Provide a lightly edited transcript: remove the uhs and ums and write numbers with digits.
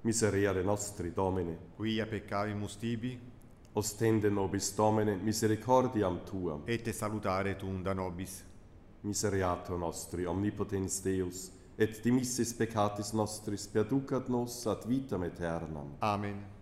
Miserere nostri, Domine, quia peccavimus tibi, ostende nobis Domine, misericordiam Tuam, et salutare tuum da nobis. Misereatur nostri, omnipotens Deus, et dimissis peccatis nostris perducat nos ad vitam aeternam. Amen.